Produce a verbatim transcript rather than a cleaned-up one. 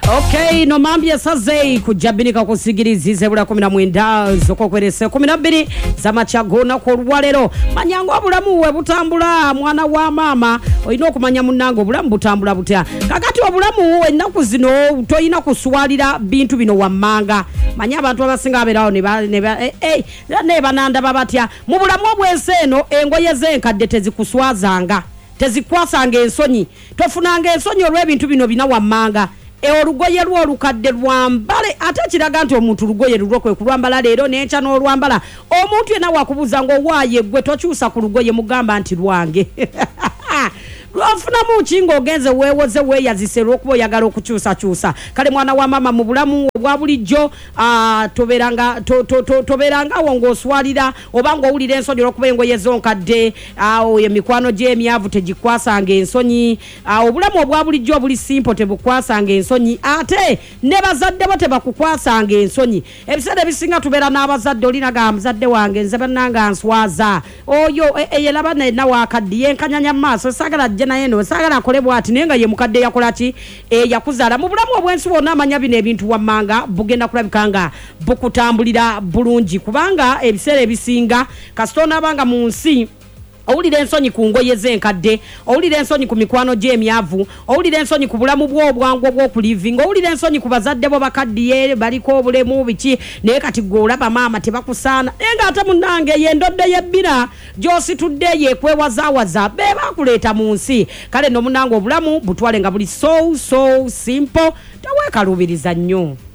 Okay, no mambia saze kujabinika kusigirizize bula kumi na mwenda zoko kwerese kumi na bbiri za machagona ko lwalero manyango abulamu we butambula mwana wa mama oyina okumanya munango bulamu butambula butya kakati obulamu ennaku zino toyina kuswalira bintu bino wammanga manya abantu abasinga aberawo ne ba ne ba eh, eh ne bananda babatya mu bulamu obwenseno engoye zenkadde tezikuswazanga tezikwasanga ensonyi tofunanga ensonyi olw'ebintu bino bina wammanga e olugoye lwo olukadde lwambale ate kiraga nti omuntu lugoye lulwo kwe kulwambala leero n'enkya n'olwambala omuntu yena wakubuza ng'owaaye gwe tokyusa ku lugoye mugamba nti lwange lwafunamu kingo ogenze weewoze weeyazise lw'okuba oyagala okukyusa kyusa kale mwana wa mama mu bulamu obwa bulijjo toberanga to, to, to, toberangawo ng'oswalira oba ng'owulira ensonyi olw'okuba engoye zonkadde awo emikwano gy'emyavu tegikwasanga ensonyi obulamu obwa bulijjo obuli simple tebukwasanga ensonyi ate ne bazadde bo tebakukwasanga ensonyi ebiseera ebisinga tubeera n'abazadde olinaga muzadde wange nze bannanga nswaza oyo eyeraba nenna wakaddi yenkanyanya mu maaso sagala naye no sagala akole bwati nenga ye mukadde yakola ki e yakuzala mu bulamu obwensi wonna amanya bino ebintu wammanga bugenda kulabikanga bukutambulira bulungi kubanga ebiseera ebisinga kasitona abanga mu nsi owulira ensonyi ku ngoye zenkadde owulira ensonyi ku mikwano gy'emyavu owulira ensonyi ku bulamu bw'obwangu obw'okulivinga owulira ensonyi ku bazadde bo bakaddiye baliko obulemu biki naye kati gwe olaba maama tebakusaana naye ng'ate munnange yendodde yebbira gy'ositudde yekwewazaawaza be baakuleeta mu nsi kale nno munnange obulamu butwale nga buli so so simple teweekalubiriza nnyo.